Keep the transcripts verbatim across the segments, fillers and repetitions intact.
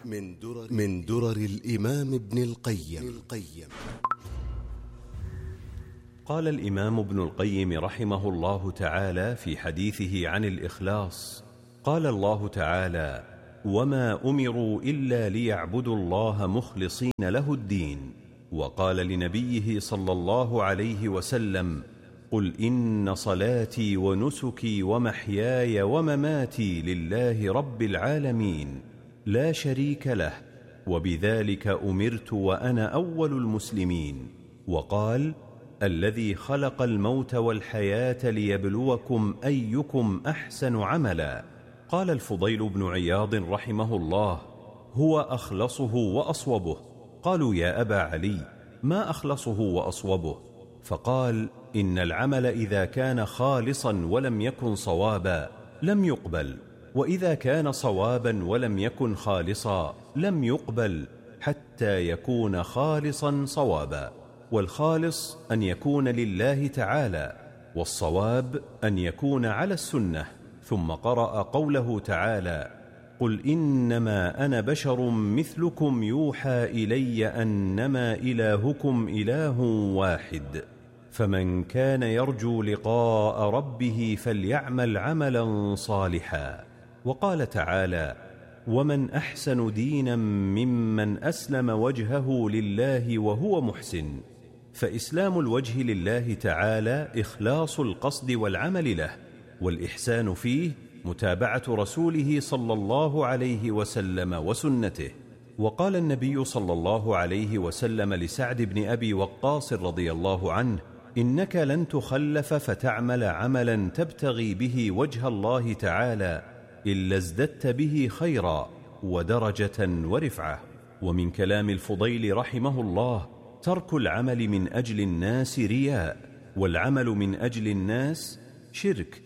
من درر, من درر الإمام ابن القيم. قال الإمام ابن القيم رحمه الله تعالى في حديثه عن الإخلاص: قال الله تعالى: وما أمروا إلا ليعبدوا الله مخلصين له الدين. وقال لنبيه صلى الله عليه وسلم: قل إن صلاتي ونسكي ومحياي ومماتي لله رب العالمين لا شريك له وبذلك أمرت وأنا أول المسلمين. وقال: الذي خلق الموت والحياة ليبلوكم أيكم أحسن عملا. قال الفضيل بن عياض رحمه الله: هو أخلصه وأصوبه. قالوا: يا أبا علي، ما أخلصه وأصوبه؟ فقال: إن العمل إذا كان خالصا ولم يكن صوابا لم يقبل، وإذا كان صوابا ولم يكن خالصا لم يقبل، حتى يكون خالصا صوابا. والخالص أن يكون لله تعالى، والصواب أن يكون على السنة. ثم قرأ قوله تعالى: قل إنما أنا بشر مثلكم يوحى إلي أنما إلهكم إله واحد، فمن كان يرجو لقاء ربه فليعمل عملا صالحا. وقال تعالى: ومن أحسن دينا ممن أسلم وجهه لله وهو محسن. فإسلام الوجه لله تعالى إخلاص القصد والعمل له، والإحسان فيه متابعة رسوله صلى الله عليه وسلم وسنته. وقال النبي صلى الله عليه وسلم لسعد بن أبي وقاص رضي الله عنه: إنك لن تخلف فتعمل عملا تبتغي به وجه الله تعالى إلا ازددت به خيرا ودرجة ورفعة. ومن كلام الفضيل رحمه الله: ترك العمل من أجل الناس رياء، والعمل من أجل الناس شرك،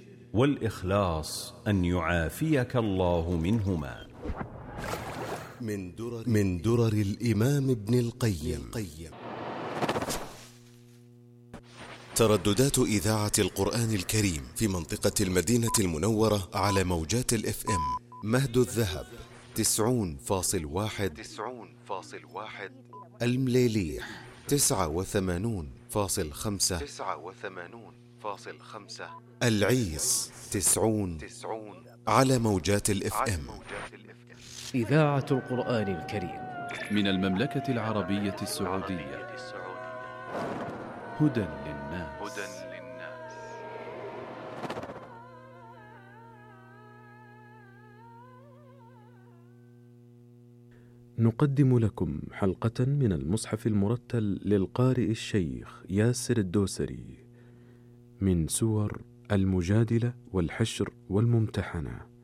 والإخلاص أن يعافيك الله منهما. من درر, من درر الإمام ابن القيم. ترددات إذاعة القرآن الكريم في منطقة المدينة المنورة على موجات الإف إم: مهد الذهب تسعون فاصل واحد، تسعون فاصل واحد، المليليح تسعة وثمانون فاصل خمسة، تسعة وثمانون فاصل خمسة، العيس تسعون تسعون على موجات الإف إم. إذاعة القرآن الكريم من المملكة العربية السعودية. هدى للناس. هدى للناس. نقدم لكم حلقة من المصحف المرتل للقارئ الشيخ ياسر الدوسري من سور المجادلة والحشر والممتحنة.